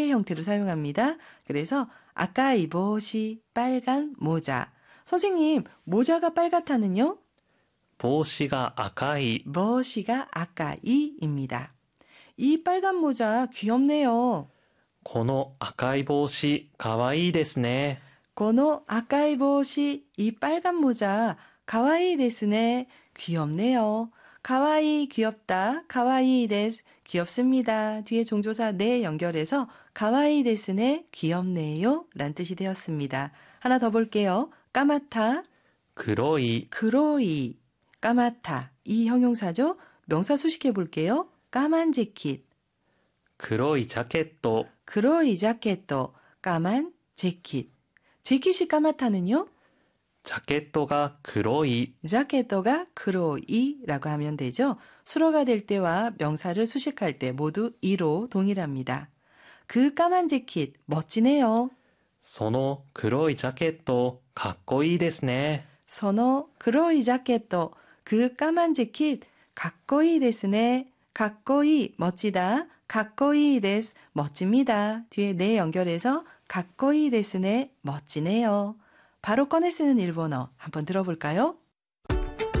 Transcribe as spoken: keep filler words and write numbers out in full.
대 형태로 사용합니다. 그래서 아까이 보시, 빨간 모자. 선생님, 모자가 빨갛다는요? 帽子が赤い。 보시가 아까이입니다. 이 빨간 모자 귀엽네요. この赤い帽子かわいいですね。 고노 아까이 보시, 이 빨간 모자 가와이 데스네. 귀엽네요. 가와이 귀엽다. 가와이 데스 귀엽습니다. 뒤에 종조사 네 연결해서 가와이 데스네 귀엽네요 란 뜻이 되었습니다. 하나 더 볼게요. 까마타, 黒い。 그로이, 까마타 이 형용사죠. 명사 수식해 볼게요. 까만 재킷, 黒いジャケット。 그로이 자켓도, 까만 재킷. 재킷이 까맣다는요? ジャケットが黒い。 자켓도가 그로이라고 하면 되죠. 수로가 될 때와 명사를 수식할 때 모두 이로 동일합니다. 그 까만 재킷 멋지네요. その黒いジャケットかっこいいですね。 선호 그로이 자켓도, 그 까만 재킷 가꼬이 데스네. 가꼬이 멋지다. 가꼬이 데스 멋집니다. 뒤에 네 연결해서 가꼬이 데스네 멋지네요. 바로 꺼내 쓰는 일본어 한번 들어볼까요?